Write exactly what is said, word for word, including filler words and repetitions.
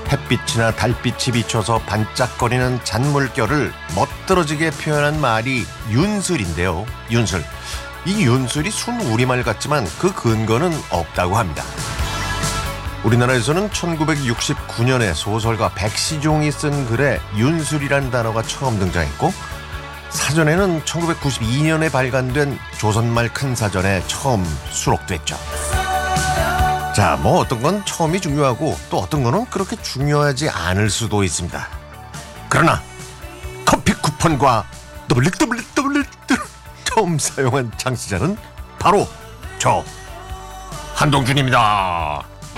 햇빛이나 달빛이 비춰서 반짝거리는 잔물결을 멋들어지게 표현한 말이 윤슬인데요. 윤슬. 이 윤슬이 순 우리말 같지만 그 근거는 없다고 합니다. 우리나라에서는 천구백육십구 년에 소설가 백시종이 쓴 글에 윤술이라는 단어가 처음 등장했고 사전에는 천구백구십이 년에 발간된 조선말 큰사전에 처음 수록됐죠. 자, 뭐 어떤 건 처음이 중요하고 또 어떤 거는 그렇게 중요하지 않을 수도 있습니다. 그러나 커피 쿠폰과 더블릭더블릭더블릭 처음 사용한 창시자는 바로 저 한동준입니다.